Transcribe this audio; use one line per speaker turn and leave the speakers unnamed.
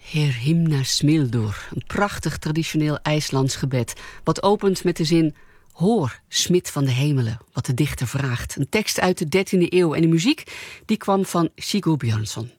Her himna smildur, een prachtig traditioneel IJslands gebed, wat opent met de zin: hoor, smid van de hemelen, wat de dichter vraagt. Een tekst uit de 13e eeuw en de muziek die kwam van Sigurd Björnsson.